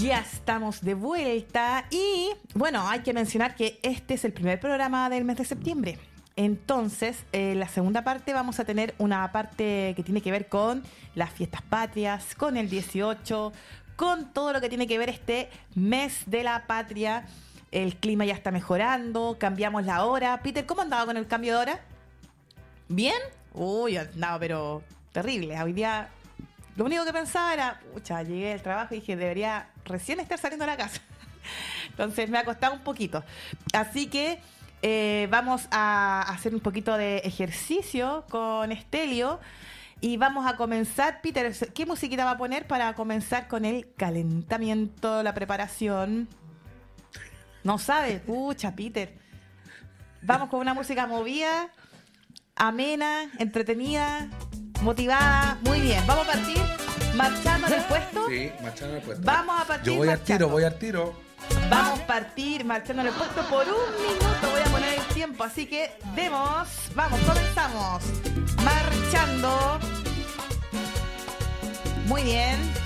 Ya estamos de vuelta y bueno, hay que mencionar que este es el primer programa del mes de septiembre. Entonces, la segunda parte vamos a tener una parte que tiene que ver con las fiestas patrias, con el 18, con todo lo que tiene que ver este mes de la patria. El clima ya está mejorando, cambiamos la hora. Peter, ¿cómo andaba con el cambio de hora? ¿Bien? Uy, andaba pero terrible. Hoy día lo único que pensaba era, pucha, llegué del trabajo y dije, debería recién estar saliendo de la casa. Entonces me ha costado un poquito. Así que vamos a hacer un poquito de ejercicio con Estelio y vamos a comenzar. Peter, ¿qué musiquita va a poner para comenzar con el calentamiento, la preparación? No sabe, pucha, Peter. Vamos con una música movida, amena, entretenida, motivada. Muy bien, vamos a partir marchando en el puesto. Sí, marchando en el puesto. Vamos a partir. Yo voy marchando. voy al tiro. Vamos a partir marchando en el puesto por 1 minuto. Voy a poner el tiempo, así que demos. Vamos, comenzamos. Marchando. Muy bien.